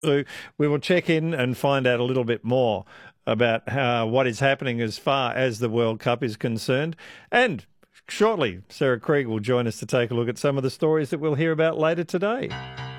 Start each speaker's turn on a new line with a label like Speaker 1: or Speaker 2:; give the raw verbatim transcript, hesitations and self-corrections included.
Speaker 1: So we will check in and find out a little bit more about how, what is happening as far as the World Cup is concerned. And shortly, Sarah Krieg will join us to take a look at some of the stories that we'll hear about later today.